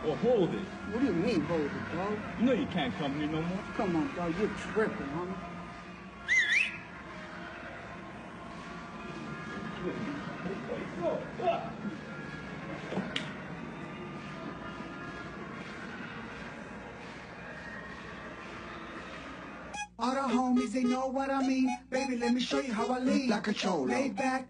Or hold it. What do you mean, hold it, dog? You know you can't come here no more. Come on, dog, you're tripping, homie. All the homies, they know what I mean. Baby, let me show you how I lean. Like a cholo. Laid back,